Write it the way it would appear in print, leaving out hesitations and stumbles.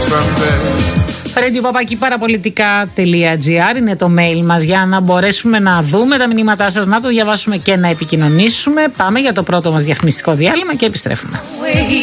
radio@parapolitica.gr είναι το mail μας για να μπορέσουμε να δούμε τα μηνύματά σας, να το διαβάσουμε και να επικοινωνήσουμε. Πάμε για το πρώτο μας διαφημιστικό διάλειμμα και επιστρέφουμε.